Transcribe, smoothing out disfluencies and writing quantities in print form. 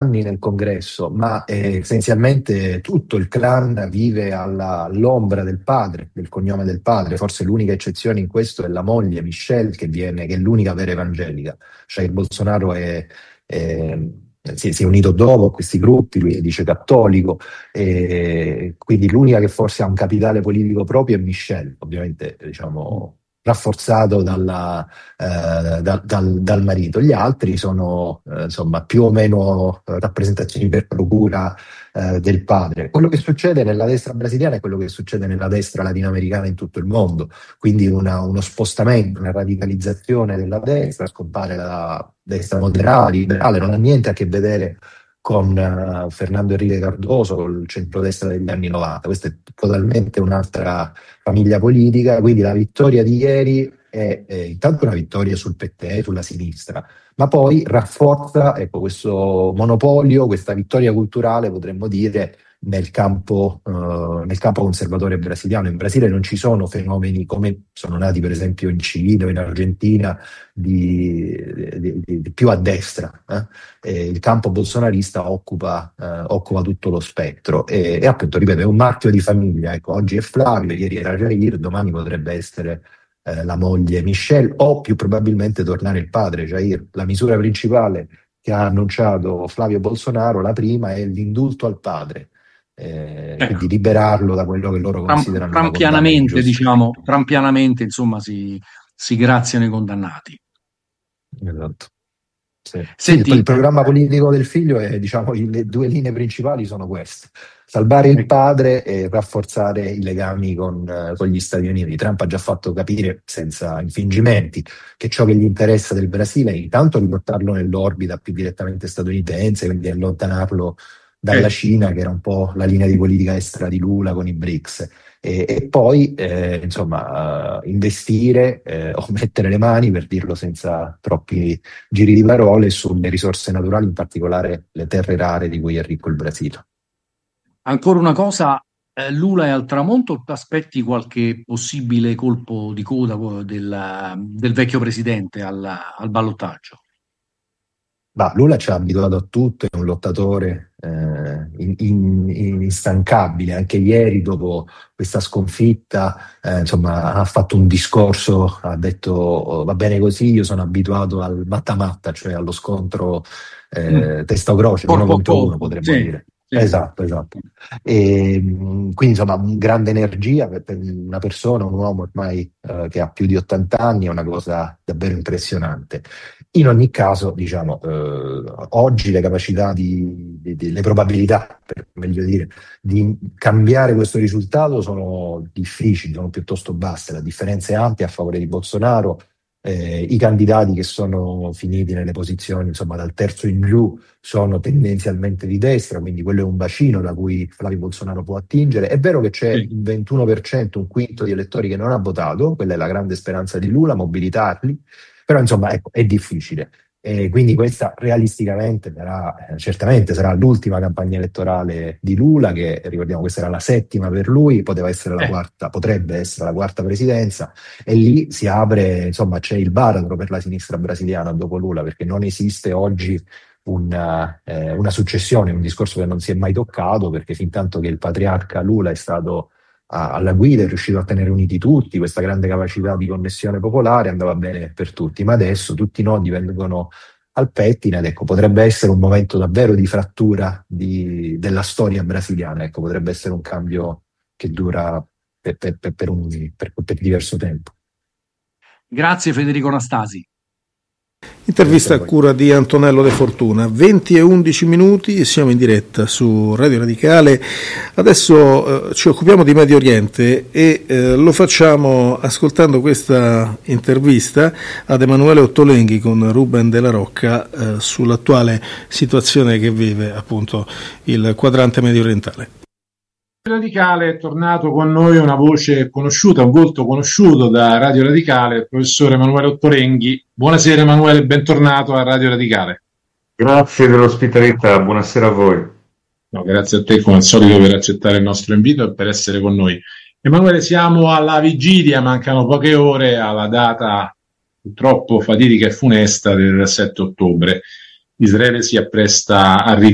anni nel congresso, ma essenzialmente tutto il clan vive all'ombra del padre, del cognome del padre. Forse l'unica eccezione in questo è la moglie Michelle, che è l'unica vera evangelica. Cioè il Bolsonaro si è unito dopo a questi gruppi, lui dice cattolico, quindi l'unica che forse ha un capitale politico proprio è Michelle, ovviamente diciamo rafforzato dal marito. Gli altri sono insomma più o meno rappresentazioni per procura del padre. Quello che succede nella destra brasiliana è quello che succede nella destra latinoamericana in tutto il mondo, quindi uno spostamento, una radicalizzazione della destra, scompare la destra moderata, liberale, non ha niente a che vedere con Fernando Henrique Cardoso, col centrodestra degli anni 90. Questa è totalmente un'altra famiglia politica, quindi la vittoria di ieri è intanto una vittoria sul PT, sulla sinistra, ma poi rafforza, ecco, questo monopolio, questa vittoria culturale, potremmo dire, nel campo conservatore brasiliano. In Brasile non ci sono fenomeni come sono nati per esempio in Cile o in Argentina di più a destra. Il campo bolsonarista occupa tutto lo spettro e appunto, ripeto, è un marchio di famiglia. Ecco, oggi è Flavio, ieri era Jair, domani potrebbe essere la moglie Michelle, o più probabilmente tornare il padre Jair. La misura principale che ha annunciato Flavio Bolsonaro, la prima, è l'indulto al padre, quindi liberarlo da quello che loro considerano trampianamente, insomma, si graziano i condannati. Esatto. Sì. Senti, il programma politico del figlio è, diciamo, le due linee principali sono queste: salvare il padre e rafforzare i legami con gli Stati Uniti. Trump ha già fatto capire, senza infingimenti, che ciò che gli interessa del Brasile è intanto riportarlo nell'orbita più direttamente statunitense, quindi allontanarlo dalla Cina, che era un po' la linea di politica estera di Lula con i BRICS, e poi investire o mettere le mani, per dirlo senza troppi giri di parole, sulle risorse naturali, in particolare le terre rare di cui è ricco il Brasile. Ancora una cosa, Lula è al tramonto, o aspetti qualche possibile colpo di coda del vecchio presidente al ballottaggio? Lula ci ha abituato a tutto, è un lottatore instancabile. Anche ieri, dopo questa sconfitta, ha fatto un discorso, ha detto: "Oh, va bene così, io sono abituato al matta-matta", cioè allo scontro testa o croce, uno contro uno, potremmo dire. Sì. Esatto. E, quindi insomma, grande energia per una persona, un uomo ormai che ha più di 80 anni, è una cosa davvero impressionante. In ogni caso, diciamo, oggi le capacità le probabilità, per meglio dire, di cambiare questo risultato sono difficili, sono piuttosto basse. La differenza è ampia a favore di Bolsonaro. I candidati che sono finiti nelle posizioni, insomma, dal terzo in giù, sono tendenzialmente di destra, quindi quello è un bacino da cui Flavio Bolsonaro può attingere. È vero che c'è il 21%, un quinto di elettori che non ha votato, quella è la grande speranza di Lula, mobilitarli, però insomma, ecco, è difficile. Quindi questa realisticamente certamente sarà l'ultima campagna elettorale di Lula, che ricordiamo questa era la settima per lui, potrebbe essere la quarta presidenza, e lì si apre, insomma, c'è il baratro per la sinistra brasiliana dopo Lula, perché non esiste oggi una successione, un discorso che non si è mai toccato, perché fin tanto che il patriarca Lula è stato alla guida, è riuscito a tenere uniti tutti, questa grande capacità di connessione popolare andava bene per tutti, ma adesso tutti i nodi vengono al pettine ed ecco, potrebbe essere un momento davvero di frattura della storia brasiliana. Ecco, potrebbe essere un cambio che dura per diverso tempo. Grazie Federico Anastasi. Intervista a cura di Antonello De Fortuna. 20:11, siamo in diretta su Radio Radicale. Adesso ci occupiamo di Medio Oriente e lo facciamo ascoltando questa intervista ad Emanuele Ottolenghi con Ruben Della Rocca sull'attuale situazione che vive appunto il quadrante medio orientale. Radicale è tornato con noi una voce conosciuta, un volto conosciuto da Radio Radicale, il professore Emanuele Ottolenghi. Buonasera Emanuele, bentornato a Radio Radicale. Grazie dell'ospitalità, buonasera a voi. No, grazie a te come al solito per accettare il nostro invito e per essere con noi. Emanuele, siamo alla vigilia, mancano poche ore alla data purtroppo fatidica e funesta del 7 ottobre. Israele si appresta a